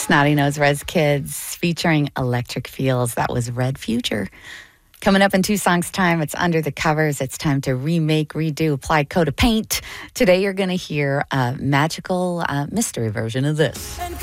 Snotty Nose Res Kids featuring Electric Feels. That was Red Future. Coming up in 2 songs' time, it's Under the Covers. It's time to remake, redo, apply coat of paint. Today you're going to hear a magical mystery version of this.